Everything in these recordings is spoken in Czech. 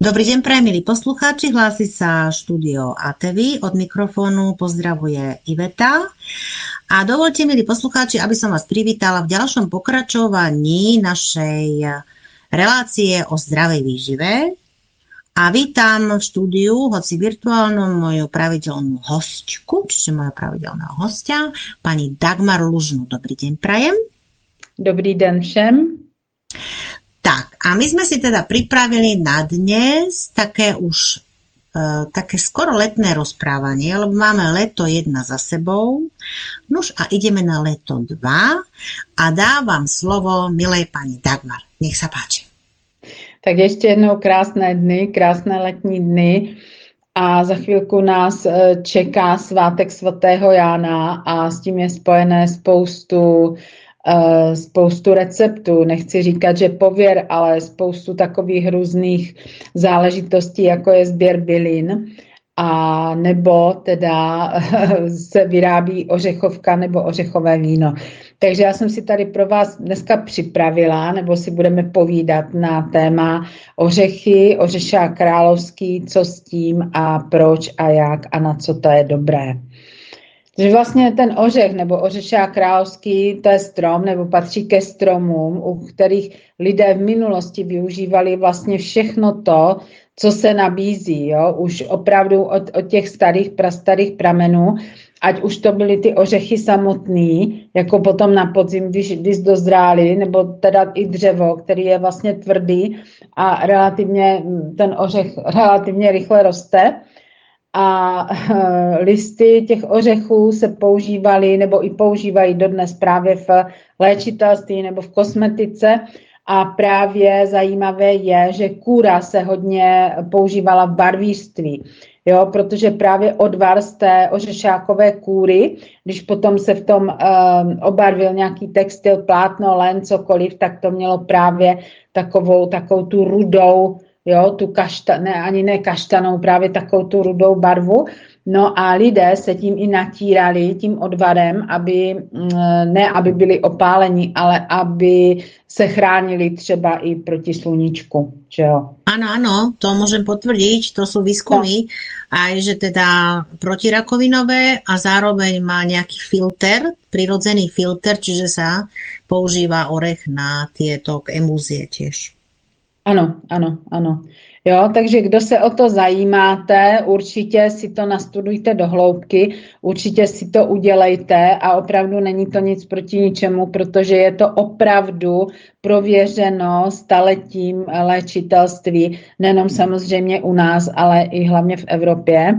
Dobrý deň, prajem, milí poslucháči, hlási sa štúdio ATV, od mikrofónu pozdravuje Iveta. A dovolte, milí poslucháči, aby som vás privítala v ďalšom pokračovaní našej relácie o zdravej výžive. A vítam v štúdiu, hoci virtuálnom, moju pravidelnú hostku, čiže moja pravidelná hostia, pani Dagmar Lužnú. Dobrý deň, prajem. Dobrý den všem. Tak, a my sme si teda pripravili na dnes také už také skoro letné rozprávanie, lebo máme leto 1 za sebou. Nuž a ideme na leto 2 a dávam slovo milej pani Dagmar. Nech sa páči. Tak ještě jednou krásné dny, krásné letní dny a za chvilku nás čeká svátek svatého Jána a s tím je spojené spoustu receptů, nechci říkat, že pověr, ale spoustu takových různých záležitostí, jako je sběr bylin, a nebo teda se vyrábí ořechovka nebo ořechové víno. Takže já jsem si tady pro vás dneska připravila, nebo si budeme povídat na téma ořechy, ořešák královský, co s tím a proč a jak a na co to je dobré. Takže vlastně ten ořech nebo ořešák královský, to je strom, nebo patří ke stromům, u kterých lidé v minulosti využívali vlastně všechno to, co se nabízí, jo? Už opravdu od těch prastarých pramenů, ať už to byly ty ořechy samotný, jako potom na podzim, když dozrály, nebo teda i dřevo, který je vlastně tvrdý a ten ořech relativně rychle roste. A listy těch ořechů se používaly nebo i používají dodnes právě v léčitelství nebo v kosmetice. A právě zajímavé je, že kůra se hodně používala v barvířství, jo, protože právě odvar z té ořešákové kůry, když potom se v tom obarvil nějaký textil, plátno, len, cokoliv, tak to mělo právě takovou tu rudou, jo, ani ne kaštanou, právě takovou tu rudou barvu. No a lidé se tím i natírali, tím odvarem, aby byli opáleni, ale aby se chránili třeba i proti sluníčku, že jo. Áno, to môžem potvrdiť, to sú výskumy, aj že teda protirakovinové a zároveň má nejaký filter, prirodzený filter, čiže sa používa orech na tieto emúzie tiež. Ano. Jo, takže kdo se o to zajímáte, určitě si to nastudujte do hloubky, určitě si to udělejte a opravdu není to nic proti ničemu, protože je to opravdu prověřeno staletím léčitelství, nejenom samozřejmě u nás, ale i hlavně v Evropě.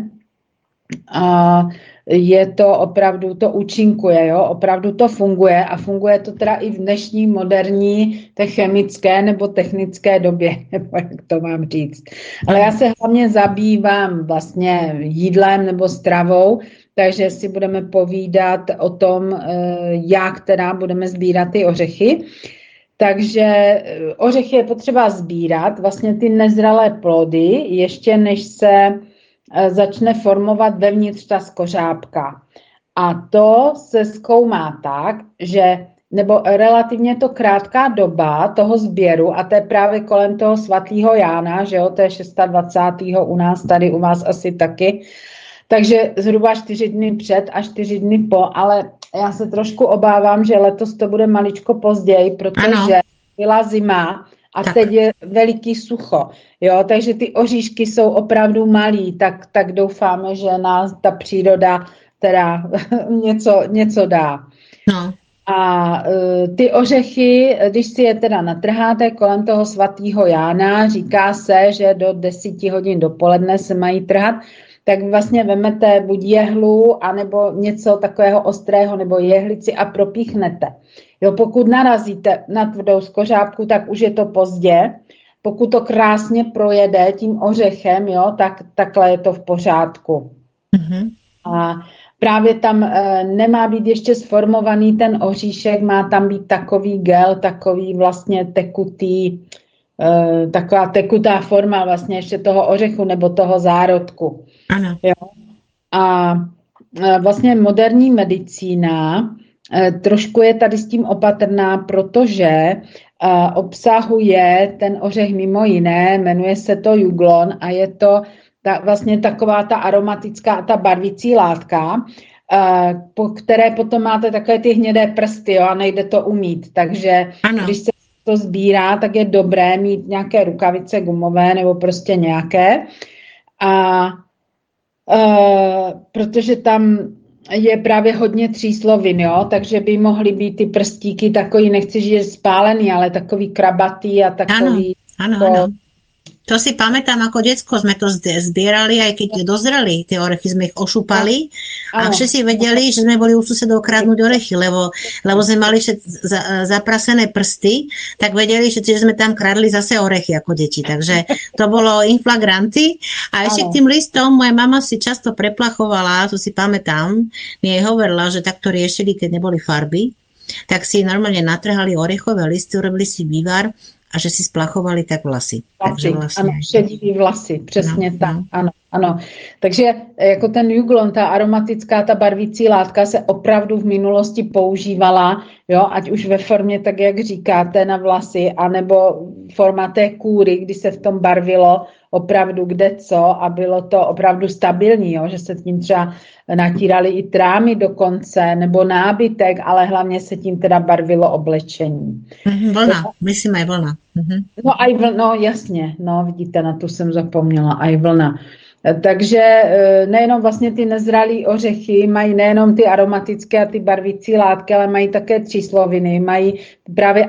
A je to opravdu, to účinkuje, jo? Opravdu to funguje a funguje to teda i v dnešní moderní chemické nebo technické době, nebo jak to mám říct. Ale já se hlavně zabývám vlastně jídlem nebo stravou, takže si budeme povídat o tom, jak teda budeme sbírat ty ořechy. Takže ořechy je potřeba sbírat, vlastně ty nezralé plody, ještě než se začne formovat vevnitř ta skořápka. A to se zkoumá tak, že, nebo relativně to krátká doba toho sběru, a to je právě kolem toho svatého Jána, že jo, to je 26. u nás, tady u vás asi taky, takže zhruba 4 dny před a 4 dny po, ale já se trošku obávám, že letos to bude maličko později, protože byla zima, a teď je veliký sucho, jo, takže ty oříšky jsou opravdu malý, tak doufáme, že nás ta příroda teda něco dá. No. A ty ořechy, když si je teda natrháte kolem toho svatého Jána, říká se, že do 10 hodin dopoledne se mají trhat, tak vlastně vemete buď jehlu, anebo něco takového ostrého, nebo jehlici a propíchnete. Jo, pokud narazíte na tvrdou skořápku, tak už je to pozdě. Pokud to krásně projede tím ořechem, jo, tak takhle je to v pořádku. Mm-hmm. A právě tam nemá být ještě sformovaný ten oříšek, má tam být takový gel, takový vlastně tekutý, taková tekutá forma vlastně ještě toho ořechu nebo toho zárodku. Ano. Jo. A vlastně moderní medicína trošku je tady s tím opatrná, protože obsahuje ten ořech mimo jiné, jmenuje se to juglon a je to vlastně taková ta aromatická, ta barvící látka, po které potom máte takové ty hnědé prsty, jo, a nejde to umýt. Takže když se to sbírá, tak je dobré mít nějaké rukavice gumové nebo prostě nějaké. A protože tam je právě hodně tříslovin, jo, takže by mohly být ty prstíky takový, nechci říct spálený, ale takový krabatý a takový... Áno. To si pamätám, ako decko sme to zbierali, aj keď dozreli, tie orechy sme ich ošúpali a všetci vedeli, že sme boli u susedov kradnúť orechy, lebo sme mali zaprasené prsty, tak vedeli, že sme tam kradli zase orechy ako deti, takže to bolo in flagranti. A ešte k tým listom, moja mama si často preplachovala, to si pamätám, mi jej hovorila, že takto riešili, keď neboli farby, tak si normálne natrhali orechové listy, urobili si vývar a že si splachovali tak vlasy. Takže vlastně... Ano, šedivý vlasy, přesně tak, ano. Takže jako ten juglon, ta aromatická, ta barvící látka se opravdu v minulosti používala, jo, ať už ve formě, tak jak říkáte, na vlasy, anebo forma té kůry, kdy se v tom barvilo opravdu kde co a bylo to opravdu stabilní, jo, že se tím třeba natírali i trámy dokonce, nebo nábytek, ale hlavně se tím teda barvilo oblečení. Vlna, myslím aj vlna. No aj vlna, no jasně, no vidíte, na to jsem zapomněla, aj vlna. Takže nejenom vlastně ty nezralé ořechy mají nejenom ty aromatické a ty barvící látky, ale mají také třísloviny, mají právě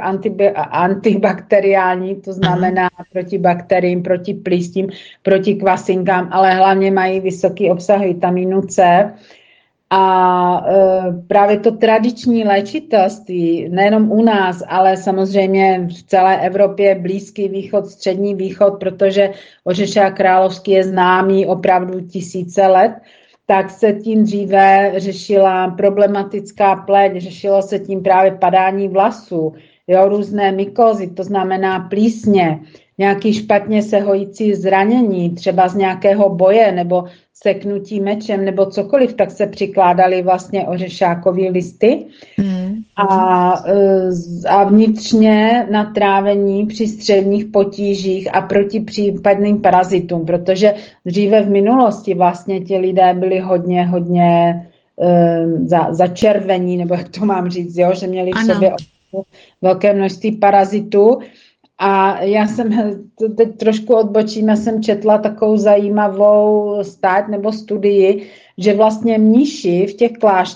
antibakteriální, to znamená proti bakteriím, proti plísním, proti kvasinkám, ale hlavně mají vysoký obsah vitamínu C. A právě to tradiční léčitelství, nejenom u nás, ale samozřejmě v celé Evropě, Blízký východ, Střední východ, protože ořešák královský je známý opravdu tisíce let, tak se tím dříve řešila problematická pleť, řešilo se tím právě padání vlasů, jo, různé mykózy, to znamená plísně, nějaký špatně se hojící zranění, třeba z nějakého boje nebo seknutí mečem nebo cokoliv, tak se přikládaly vlastně ořešákové listy a vnitřně na trávení při střevních potížích a proti případným parazitům, protože dříve v minulosti vlastně ti lidé byli hodně začervení, nebo jak to mám říct, jo, že měli v sobě velké množství parazitů. A já jsem, teď trošku odbočím, já jsem četla takovou zajímavou stát nebo studii, že vlastně mniši v těch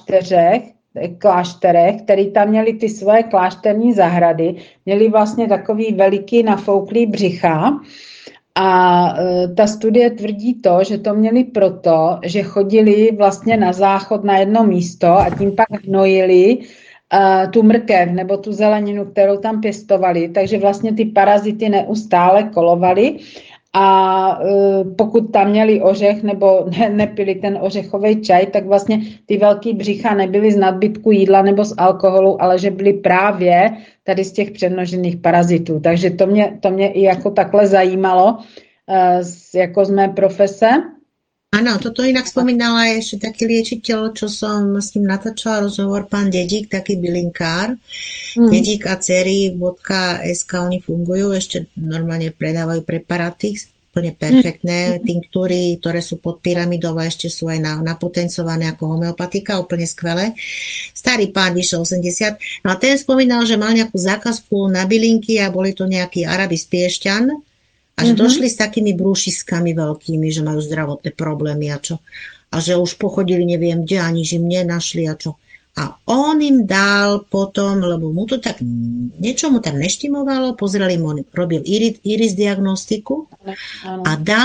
klášterech, který tam měli ty svoje klášterní zahrady, měli vlastně takový veliký nafouklý břicha. A ta studie tvrdí to, že to měli proto, že chodili vlastně na záchod na jedno místo a tím pak hnojili tu mrkev nebo tu zeleninu, kterou tam pěstovali, takže vlastně ty parazity neustále kolovaly a pokud tam měli ořech nebo nepili ten ořechový čaj, tak vlastně ty velký břicha nebyly z nadbytku jídla nebo z alkoholu, ale že byly právě tady z těch přemnožených parazitů. Takže to mě i jako takhle zajímalo jako z mé profese. Áno, toto inak spomínala ešte taký liečiteľ, čo som s ním natáčala rozhovor, pán Dedík, taký bylinkár. Dedík a dcery.sk, oni fungujú, ešte normálne predávajú preparáty, úplne perfektné, tinktúry, ktoré sú pod pyramidou a ešte sú aj napotencované ako homeopatika, úplne skvelé. Starý pán vyšiel 80, no a ten spomínal, že mal nejakú zákazku na bylinky a boli to nejakí Arabi z Piešťan, a že došli s takými brúšiskami veľkými, že majú zdravotné problémy a čo. A že už pochodili neviem kde, ani že im nenašli a čo. A on im dal potom, lebo mu to tak, niečo mu tam neštimovalo, pozreli mu, robil iris diagnostiku a dal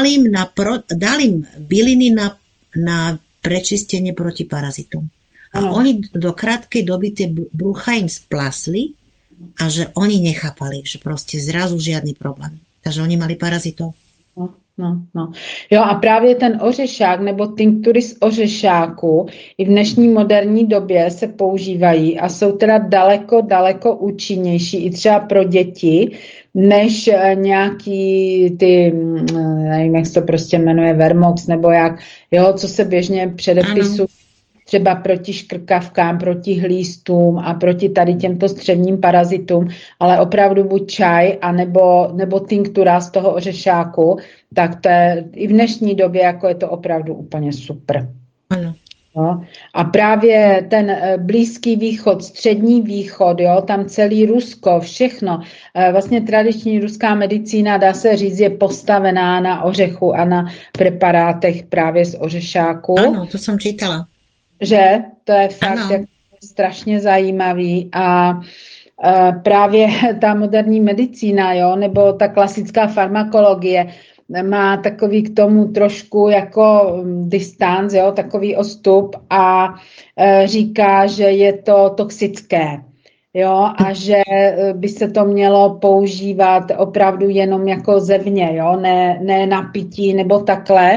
im byliny na prečistenie proti parazitom. A oni do krátkej doby tie brucha im splasli a že oni nechápali, že proste zrazu žiadny problém. Takže oni mali parazitov. No. Jo a právě ten ořešák nebo tinktury z ořešáku i v dnešní moderní době se používají a jsou teda daleko účinnější i třeba pro děti, než nějaký ty, nevím, jak se to prostě jmenuje, Vermox nebo jak, jo, co se běžně předepisují třeba proti škrkavkám, proti hlístům a proti tady těmto střevním parazitům, ale opravdu buď čaj, nebo tinktura z toho ořešáku, tak to je i v dnešní době, jako je to opravdu úplně super. Ano. No. A právě ten Blízký východ, Střední východ, jo, tam celý Rusko, všechno, vlastně tradiční ruská medicína, dá se říct, je postavená na ořechu a na preparátech právě z ořešáku. Ano, to jsem čítala. Že? To je fakt jako strašně zajímavý a právě ta moderní medicína, jo, nebo ta klasická farmakologie, má takový k tomu trošku jako distanc, jo, takový odstup a říká, že je to toxické, jo, a že by se to mělo používat opravdu jenom jako zevně, jo, ne na pití nebo takhle,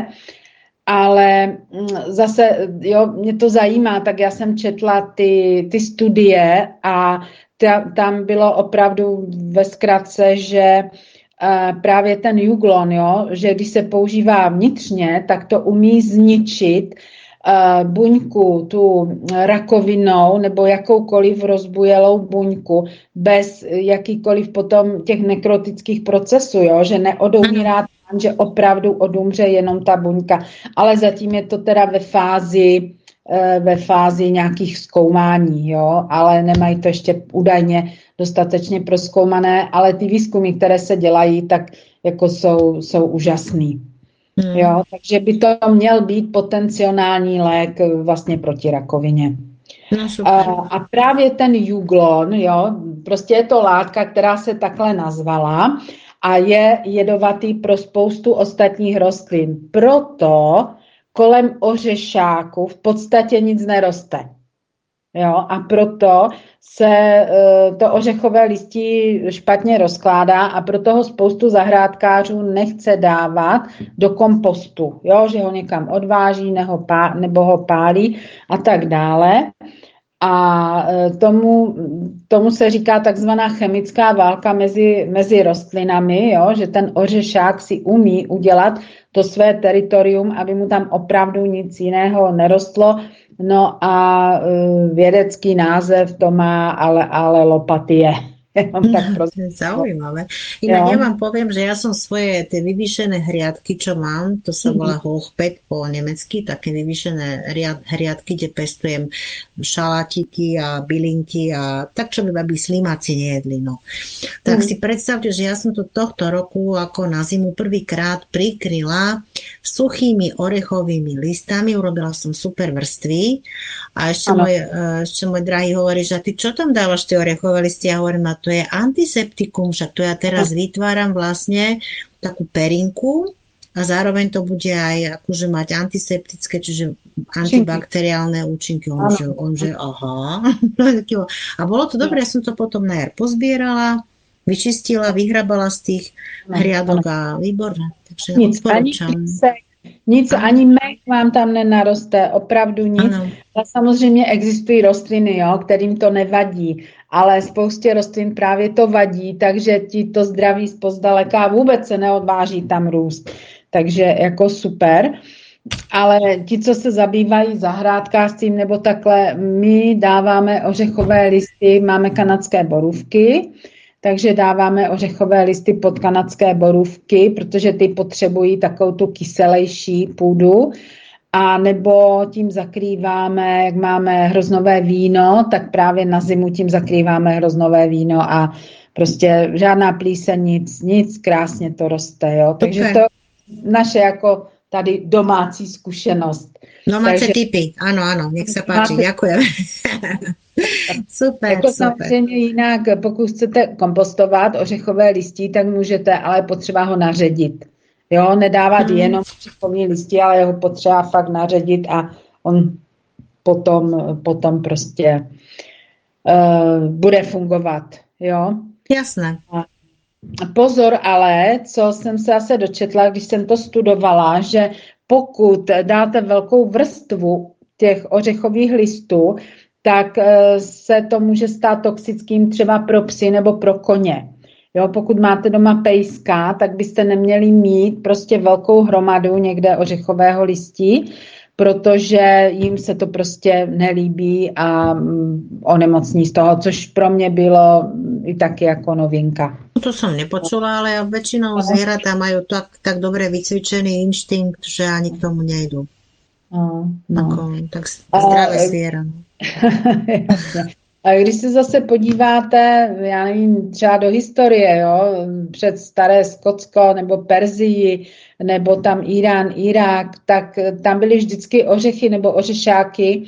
ale zase, jo, mě to zajímá, tak já jsem četla ty studie a tam bylo opravdu ve zkratce, že právě ten juglon, jo, že když se používá vnitřně, tak to umí zničit buňku, tu rakovinou nebo jakoukoliv rozbujelou buňku bez jakýkoliv potom těch nekrotických procesů, jo, že neodumírá, že opravdu odumře jenom ta buňka, ale zatím je to teda ve fázi nějakých zkoumání, jo, ale nemají to ještě údajně dostatečně prozkoumané, ale ty výzkumy, které se dělají, tak jako jsou úžasný. Jo, takže by to měl být potenciální lék vlastně proti rakovině. No, a právě ten juglon, jo, prostě je to látka, která se takhle nazvala a je jedovatý pro spoustu ostatních rostlin. Proto kolem ořešáku v podstatě nic neroste. Jo, a proto se to ořechové listí špatně rozkládá a proto ho spoustu zahrádkářů nechce dávat do kompostu, jo, že ho někam odváží nebo ho pálí a tak dále. A tomu se říká takzvaná chemická válka mezi rostlinami, jo, že ten ořešák si umí udělat to své teritorium, aby mu tam opravdu nic jiného nerostlo. No a vědecký název to má ale lopatie. Zaujímavé. Inak ja vám poviem, že ja som svoje tie vyvýšené hriadky, čo mám, to sa volá Hochbeet po nemecky, také vyvýšené hriadky, kde pestujem šalátiky a bylinky a tak, čo by slimáci nejedli. No. Tak si predstavte, že ja som to tohto roku ako na zimu prvýkrát prikryla suchými orechovými listami, urobila som super vrstvy a ešte môj drahý hovorí, že a ty čo tam dávaš tie orechové listy? Ja hovorím, a to je antiseptikum, však to ja teraz vytváram vlastne takú perinku a zároveň to bude aj akože mať antiseptické, čiže antibakteriálne účinky. On že aha. A bolo to dobré, ja som to potom na jar pozbierala, vyčistila, vyhrabala z tých hriadok a výborné. Takže odporúčam. Nic, ani mech vám tam nenaroste, opravdu nic. A samozřejmě existují rostliny, jo, kterým to nevadí, ale spoustě rostlin právě to vadí, takže ti to zdraví zpozdaleka vůbec se neodváží tam růst. Takže jako super. Ale ti, co se zabývají zahrádkářstvím nebo takhle, my dáváme ořechové listy, máme kanadské borůvky, takže dáváme ořechové listy pod kanadské borůvky, protože ty potřebují takovou tu kyselejší půdu. A nebo tím zakrýváme, jak máme hroznové víno, tak právě na zimu tím zakrýváme hroznové víno a prostě žádná plíseň, nic, krásně to roste, jo. Takže to je naše jako tady domácí zkušenost. Domáce tipy, ano, nech se páči, děkujeme. Super, jako super. Samozřejmě jinak, pokud chcete kompostovat ořechové listí, tak můžete, ale potřeba ho naředit. Jo, nedávat jenom ořechové listí, ale ho potřeba fakt naředit a on potom prostě bude fungovat. Jo. Jasné. Pozor ale, co jsem se zase dočetla, když jsem to studovala, že pokud dáte velkou vrstvu těch ořechových listů, tak se to může stát toxickým třeba pro psy nebo pro koně. Jo, pokud máte doma pejska, tak byste neměli mít prostě velkou hromadu někde ořechového listí, protože jim se to prostě nelíbí a onemocní z toho, což pro mě bylo i taky jako novinka. To som nepočula, ale väčšinou zvieratá majú tak dobre vycvičený inštinkt, že ani k tomu nejdu. Tak zdravé zviera. Jasně. A když se zase podíváte, já nevím, třeba do historie, jo, před staré Skotsko nebo Perzii, nebo tam Irán, Irák, tak tam byly vždycky ořechy nebo ořešáky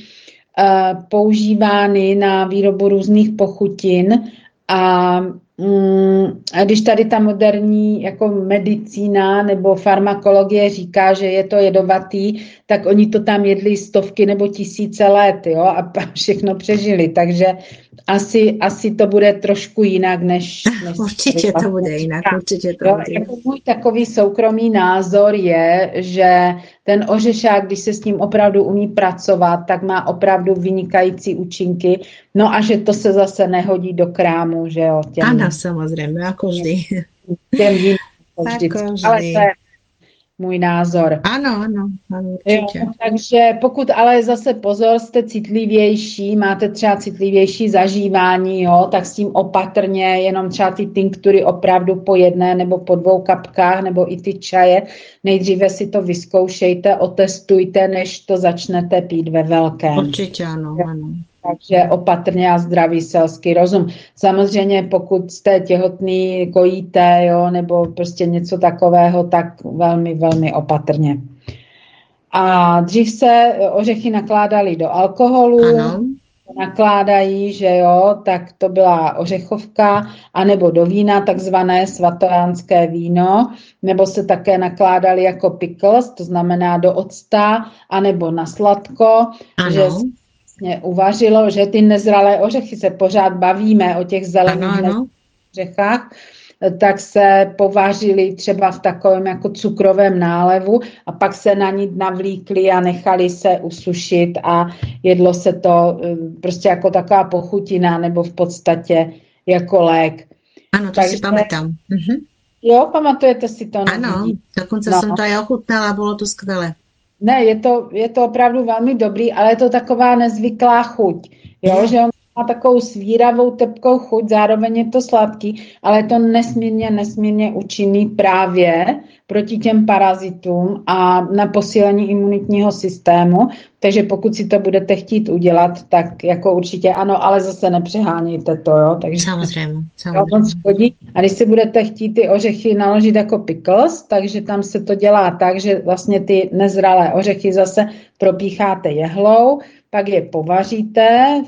používány na výrobu různých pochutin a když tady ta moderní jako medicína nebo farmakologie říká, že je to jedovatý, tak oni to tam jedli stovky nebo tisíce let, jo, a všechno přežili, takže asi to bude trošku jinak, než určitě to bude jinak, určitě to bude. Jako můj takový soukromý názor je, že ten ořešák, když se s ním opravdu umí pracovat, tak má opravdu vynikající účinky, no a že to se zase nehodí do krámu, že jo. Ano, samozřejmě, jako vždy. Těm jiným vždycky, ale to je můj názor. Ano, určitě. Jo, takže pokud ale zase pozor, jste citlivější, máte třeba citlivější zažívání, jo, tak s tím opatrně, jenom třeba ty tinktury opravdu po 1 nebo po 2 kapkách, nebo i ty čaje, nejdříve si to vyzkoušejte, otestujte, než to začnete pít ve velkém. Určitě ano. Takže opatrně a zdravý selský rozum. Samozřejmě pokud jste těhotný, kojíte, jo, nebo prostě něco takového, tak velmi, velmi opatrně. A dřív se ořechy nakládaly do alkoholu, ano. Nakládají, že jo, tak to byla ořechovka, anebo do vína, takzvané svatojánské víno, nebo se také nakládaly jako pickles, to znamená do octa, anebo na sladko, ano. že uvařilo, že ty nezralé ořechy se pořád bavíme o těch zelených ořechách, tak se povařili třeba v takovém jako cukrovém nálevu a pak se na ní navlíkli a nechali se usušit a jedlo se to prostě jako taková pochutina nebo v podstatě jako lék. Ano, to si pamätám. Jo, pamatujete si to? Ano, dokonce jsem to aj ochutnala, bylo to skvělé. Ne, je to opravdu velmi dobrý, ale je to taková nezvyklá chuť, jo, že on má takovou svíravou, tepkou chuť, zároveň je to sladký, ale je to nesmírně účinný právě proti těm parazitům a na posílení imunitního systému, takže pokud si to budete chtít udělat, tak jako určitě ano, ale zase nepřehánějte to, jo. Takže samozřejmě. A když si budete chtít ty ořechy naložit jako pickles, takže tam se to dělá tak, že vlastně ty nezralé ořechy zase propícháte jehlou, pak je povaříte,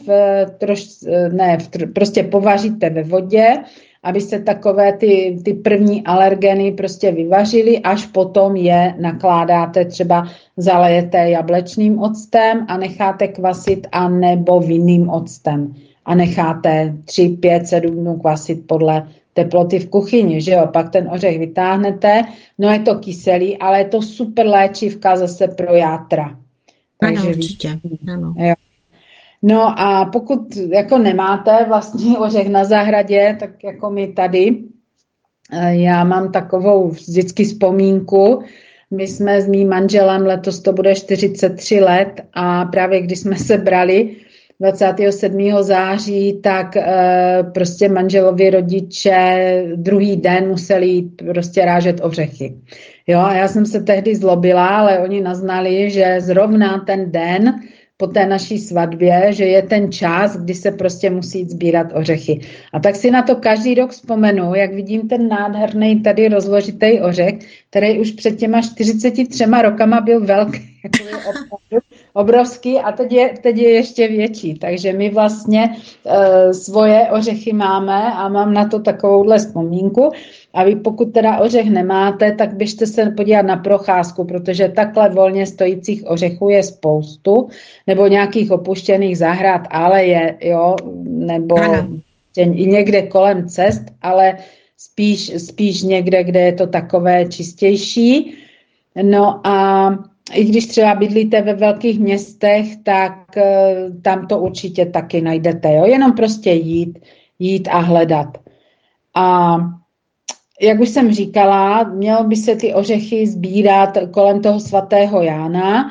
prostě povaříte ve vodě, aby se takové ty první alergeny prostě vyvařily, až potom je nakládáte, třeba zalejete jablečným octem a necháte kvasit, anebo vinným octem a necháte 3, 5, 7 dnů kvasit podle teploty v kuchyni, že jo, pak ten ořech vytáhnete, no je to kyselý, ale je to super léčivka zase pro játra. Ano, určitě, ano. Jo. No a pokud jako nemáte vlastní ořech na zahradě, tak jako my tady, já mám takovou vždycky vzpomínku, my jsme s mým manželem, letos to bude 43 let a právě když jsme se brali 27. září, tak prostě manželovi rodiče druhý den museli jít prostě rážet ořechy. Jo, a já jsem se tehdy zlobila, ale oni naznali, že zrovna ten den po té naší svatbě, že je ten čas, kdy se prostě musí sbírat ořechy. A tak si na to každý rok vzpomenu, jak vidím ten nádherný tady rozložitý ořech, který už před těma 43 rokama byl velký, jako obrovský a teď je ještě větší. Takže my vlastně svoje ořechy máme a mám na to takovouhle vzpomínku. A vy pokud teda ořech nemáte, tak běžte se podívat na procházku, protože takhle volně stojících ořechů je spoustu, nebo nějakých opuštěných zahrad, aleje, jo, nebo i někde kolem cest, ale spíš někde, kde je to takové čistější. No a i když třeba bydlíte ve velkých městech, tak tam to určitě taky najdete, jo, jenom prostě jít a hledat. A jak už jsem říkala, mělo by se ty ořechy sbírat kolem toho svatého Jána,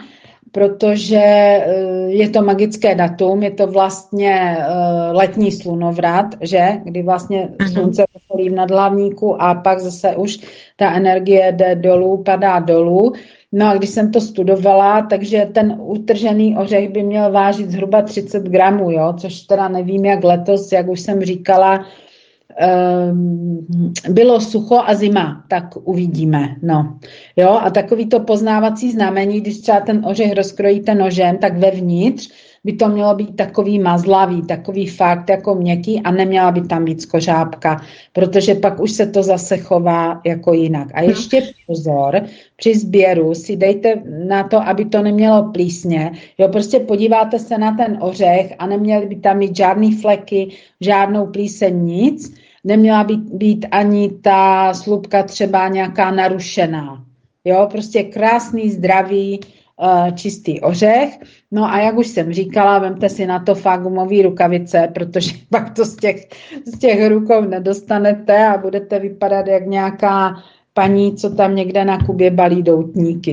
protože je to magické datum, je to vlastně letní slunovrat, že? Kdy vlastně slunce vrcholí v nadhlavníku a pak zase už ta energie jde dolů, padá dolů. No a když jsem to studovala, takže ten utržený ořech by měl vážit zhruba 30 gramů, jo? Což teda nevím, jak letos, jak už jsem říkala, bylo sucho a zima, tak uvidíme, no. Jo, a takový to poznávací znamení, když třeba ten ořech rozkrojíte nožem, tak vevnitř by to mělo být takový mazlavý, takový fakt jako měkký a neměla by tam být skořápka, protože pak už se to zase chová jako jinak. A ještě pozor, při sběru si dejte na to, aby to nemělo plísně, jo, prostě podíváte se na ten ořech a neměly by tam mít žádný fleky, žádnou plíseň, nic, neměla být ani ta slupka třeba nějaká narušená, jo, prostě krásný, zdravý, čistý ořech. No a jak už jsem říkala, vemte si na to fakt gumový rukavice, protože pak to z těch rukou nedostanete a budete vypadat jak nějaká paní, co tam někde na Kubě balí doutníky.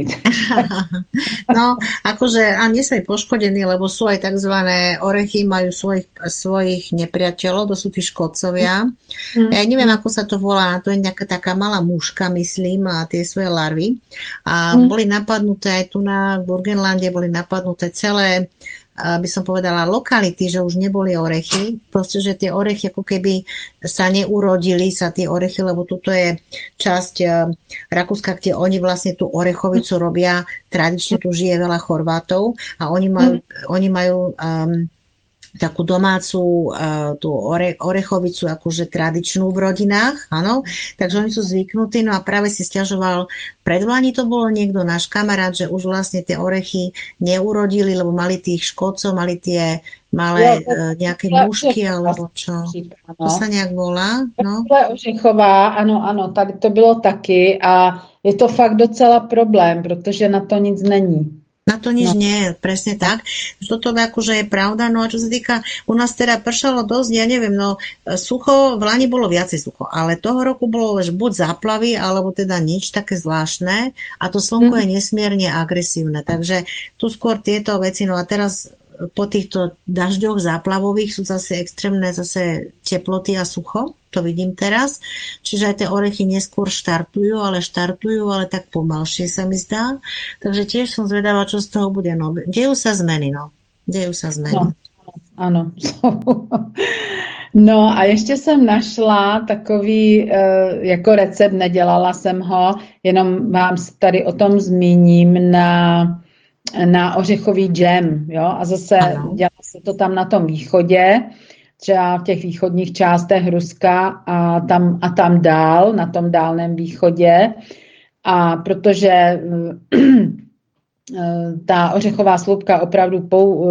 No, akože a nie sme poškodení, lebo sú aj takzvané orechy, majú svojich nepriateľov, to sú tí škodcovia. Ja neviem, ako sa to volá, to je nejaká taká malá muška, myslím, a tie svoje larvy. A boli napadnuté aj tu na Burgenlande, boli napadnuté celé, by som povedala, lokality, že už neboli orechy, proste, že tie orechy ako keby sa neurodili sa tie orechy, lebo tuto je časť Rakúska, kde oni vlastne tú orechovicu robia, tradične tu žije veľa Chorvátov a oni majú takú domácu tú orechovicu akože tradičnú v rodinách, áno, takže oni sú zvyknutí, no a práve si sťažoval, predvlani to bolo niekto, náš kamarát, že už vlastne tie orechy neurodili, lebo mali tých škodcov, mali tie malé nejaké mušky, alebo čo, to sa nejak volá, no. Ořechová, ano, tady to bylo taky a je to fakt docela problém, protože na to nic není. Na to nič nie, presne tak. Toto akože je pravda. No a čo sa týka, u nás teda pršalo dosť, ja neviem, no sucho, v Lani bolo viacej sucho, ale toho roku bolo už buď záplavy, alebo teda nič také zvláštne a to slnko je nesmierne agresívne. Takže tu skôr tieto veci, no a teraz po týchto dažďoch záplavových sú zase extrémne zase teploty a sucho, to vidím teraz. Čiže aj tie orechy neskôr štartujú, ale tak pomalšie sa mi zdá. Takže tiež som zvedavá, čo z toho bude. No, dejú sa zmeny. No. Ano. No a ještě jsem našla takový jako recept, nedělala jsem ho, jenom vám tady o tom zmíním na ořechový džem, jo, a zase dělá se to tam na tom východě, třeba v těch východních částech Ruska a tam dál, na tom dálném východě, a protože ta ořechová slupka opravdu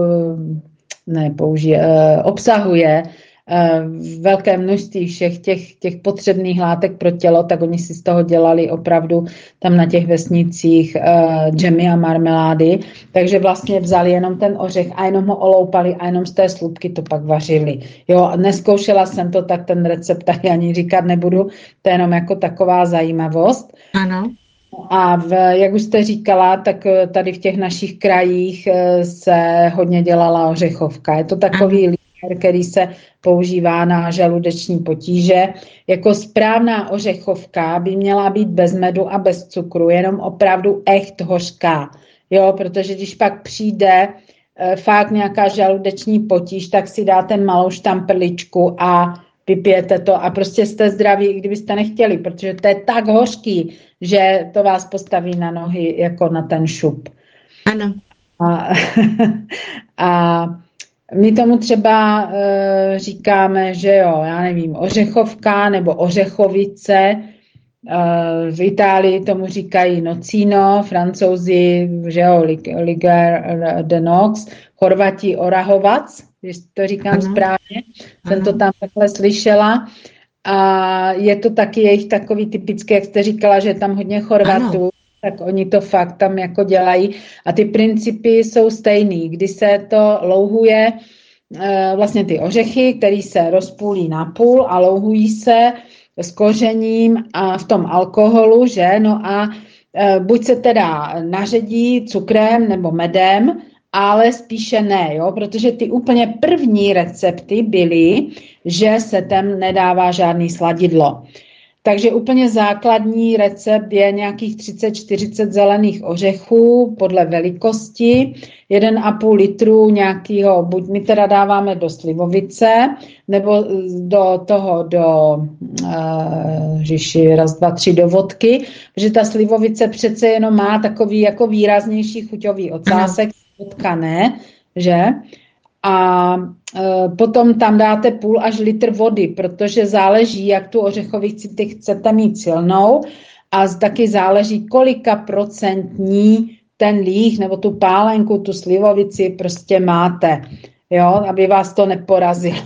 obsahuje velké množství všech těch potřebných látek pro tělo, tak oni si z toho dělali opravdu tam na těch vesnicích džemy a marmelády, takže vlastně vzali jenom ten ořech a jenom ho oloupali a jenom z té slupky to pak vařili. Jo, neskoušela jsem to, tak ten recept tady ani říkat nebudu, to je jenom jako taková zajímavost. Ano. A jak už jste říkala, tak tady v těch našich krajích se hodně dělala ořechovka. Je to takový likér, který se používá na žaludeční potíže. Jako správná ořechovka by měla být bez medu a bez cukru, jenom opravdu echt hořká. Jo, protože když pak přijde fakt nějaká žaludeční potíž, tak si dáte malou štamprličku a vypijete to a prostě jste zdraví, i kdybyste nechtěli, protože to je tak hořký, že to vás postaví na nohy jako na ten šup. Ano. A my tomu třeba říkáme, že jo, já nevím, ořechovka nebo ořechovice. V Itálii tomu říkají nocino, Francouzi, že jo, liger de nox, Chorvati orahovac, když to říkám správně, jsem to tam takhle slyšela. A je to taky jejich takový typický, jak jste říkala, že je tam hodně Chorvatů, tak oni to fakt tam jako dělají. A ty principy jsou stejný, kdy se to louhuje, vlastně ty ořechy, které se rozpůlí na půl a louhují se s kořením a v tom alkoholu, že? No a buď se teda naředí cukrem nebo medem, ale spíše ne, jo? Protože ty úplně první recepty byly, že se tam nedává žádný sladidlo. Takže úplně základní recept je nějakých 30-40 zelených ořechů podle velikosti, 1,5 litru nějakého, buď my teda dáváme do slivovice, nebo raz, dva, tři do vodky, protože ta slivovice přece jenom má takový jako výraznější chuťový ocásek, vodka ne, že? A potom tam dáte půl až litr vody, protože záleží, jak tu ořechovicí chcete mít silnou a taky záleží, kolika procentní ten líh nebo tu pálenku, tu slivovici prostě máte, jo, aby vás to neporazilo.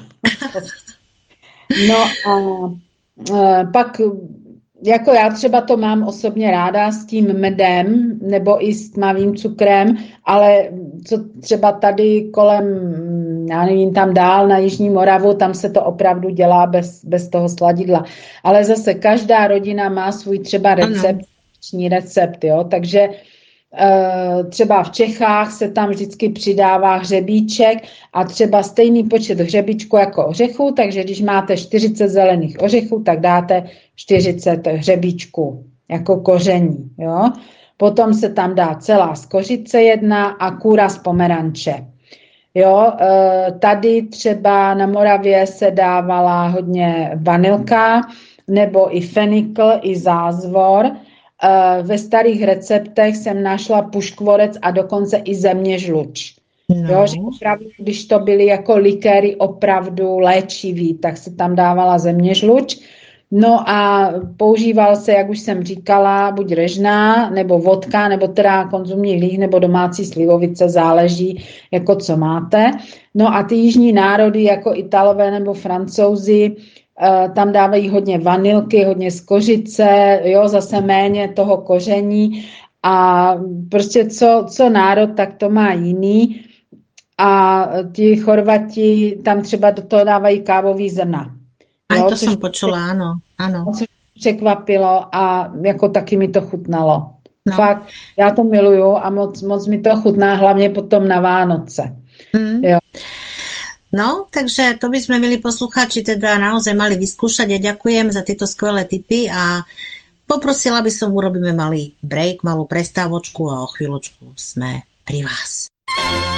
No a pak jako já třeba to mám osobně ráda s tím medem nebo i s tmavým cukrem, ale co třeba tady kolem, já nevím, tam dál na Jižní Moravu, tam se to opravdu dělá bez toho sladidla. Ale zase každá rodina má svůj třeba recept, jo, takže třeba v Čechách se tam vždycky přidává hřebíček a třeba stejný počet hřebíčku jako ořechů, takže když máte 40 zelených ořechů, tak dáte 40 hřebíčků jako koření. Jo? Potom se tam dá celá skořice jedna a kůra z pomeranče. Jo? Tady třeba na Moravě se dávala hodně vanilka nebo i fenikl, i zázvor. Ve starých receptech jsem našla puškvorec a dokonce i zeměžluč. No. Jo, že opravdu, když to byly jako likéry opravdu léčivý, tak se tam dávala zeměžluč. No a používal se, jak už jsem říkala, buď režná, nebo vodka, nebo teda konzumní líh, nebo domácí slivovice, záleží, jako co máte. No a ty jižní národy, jako Italové nebo Francouzi, tam dávají hodně vanilky, hodně skořice, jo, zase méně toho koření a prostě co národ, tak to má jiný. A ti Chorvati tam třeba do toho dávají kávový zrna. Jo, to jsem počula, ano. Což překvapilo a jako taky mi to chutnalo. No. Fakt, já to miluju a moc mi to chutná, hlavně potom na Vánoce. Jo. No, takže to by sme, milí poslucháči, teda naozaj mali vyskúšať. Ja ďakujem za tieto skvelé tipy a poprosila by som, urobíme malý break, malú prestávočku a o chvíľočku sme pri vás.